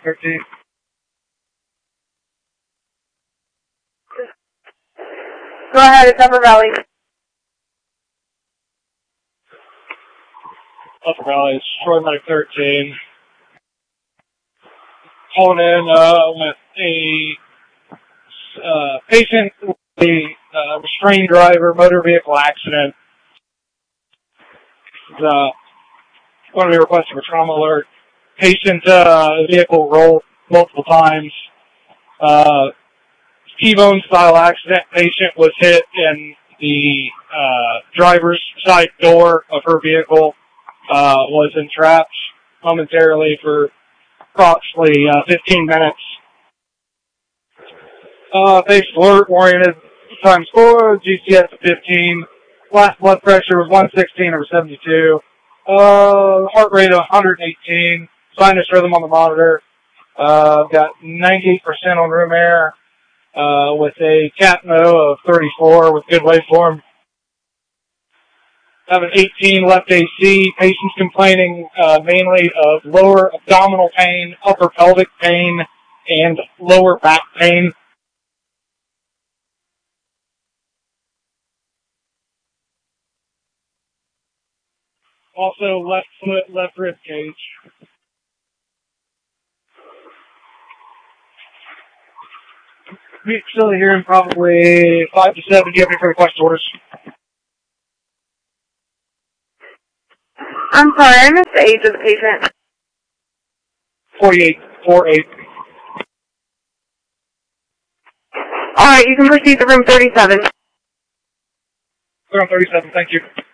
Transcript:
13. Go ahead, it's Upper Valley. Upper Valley, it's Troy Medic 13. Calling in with a patient with a restrained driver, motor vehicle accident. Going to be requesting for trauma alert. Patient vehicle rolled multiple times. T-bone style accident. Patient was hit in the driver's side door of her vehicle. Was entrapped momentarily for approximately 15 minutes. Patient alert, oriented times 4, GCS 15. Last blood pressure was 116/72. Heart rate of 118. Sinus rhythm on the monitor. Got 98% on room air. With a CAPNO of 34 with good waveform. Have an 18 left AC. Patients complaining mainly of lower abdominal pain, upper pelvic pain, and lower back pain. Also left foot, left rib cage. We're still here in probably 5 to 7. Do you have any further questions, orders? I'm sorry, I missed the age of the patient. 48. Alright, you can proceed to room 37. Room 37, thank you.